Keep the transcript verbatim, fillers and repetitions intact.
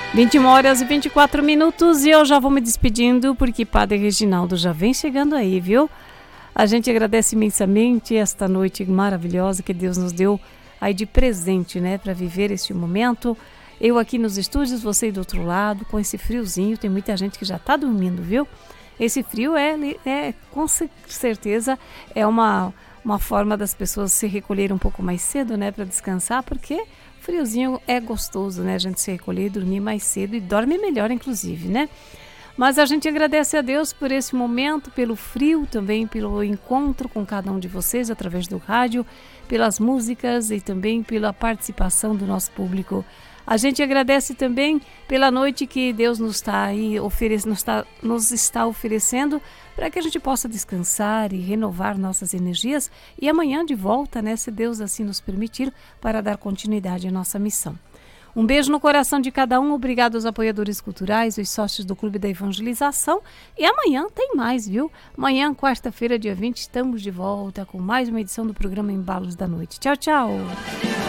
vinte e uma horas e vinte e quatro minutos e eu já vou me despedindo porque Padre Reginaldo já vem chegando aí, viu? A gente agradece imensamente esta noite maravilhosa que Deus nos deu aí de presente, né, para viver este momento. Eu aqui nos estúdios, você aí do outro lado, com esse friozinho, tem muita gente que já está dormindo, viu? Esse frio é, é com certeza, é uma, uma forma das pessoas se recolherem um pouco mais cedo, né, para descansar, porque friozinho é gostoso, né, a gente se recolher, dormir mais cedo e dorme melhor, inclusive, né? Mas a gente agradece a Deus por esse momento, pelo frio também, pelo encontro com cada um de vocês através do rádio, pelas músicas e também pela participação do nosso público. A gente agradece também pela noite que Deus nos está aí oferece, nos, está, nos está oferecendo para que a gente possa descansar e renovar nossas energias e amanhã de volta, né, se Deus assim nos permitir, para dar continuidade à nossa missão. Um beijo no coração de cada um, obrigado aos apoiadores culturais, os sócios do Clube da Evangelização. E amanhã tem mais, viu? Amanhã, quarta-feira, dia vinte, estamos de volta com mais uma edição do programa Embalos da Noite. Tchau, tchau!